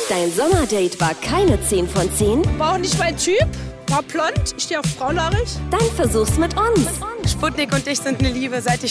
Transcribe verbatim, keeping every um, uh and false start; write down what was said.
Dein Sommerdate war keine zehn von zehn? War auch nicht mein Typ. War blond. Ich stehe auf braunhaarig. Dann versuch's mit uns. Sputnik und ich sind eine Liebe, seit ich